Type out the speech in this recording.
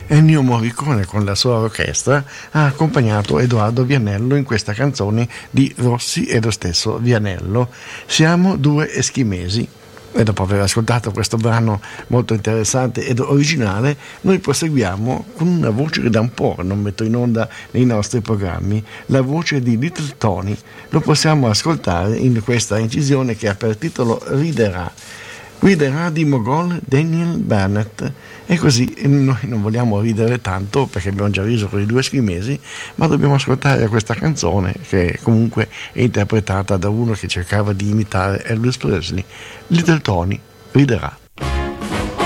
Ennio Morricone con la sua orchestra ha accompagnato Edoardo Vianello in questa canzone di Rossi e lo stesso Vianello, Siamo due eschimesi. E dopo aver ascoltato questo brano molto interessante ed originale, noi proseguiamo con una voce che da un po' non metto in onda nei nostri programmi, la voce di Little Tony. Lo possiamo ascoltare in questa incisione che ha per titolo Riderà di Mogol Daniel Bennett. E così noi non vogliamo ridere tanto perché abbiamo già riso con i due eschimesi, ma dobbiamo ascoltare questa canzone che comunque è interpretata da uno che cercava di imitare Elvis Presley. Little Tony riderà.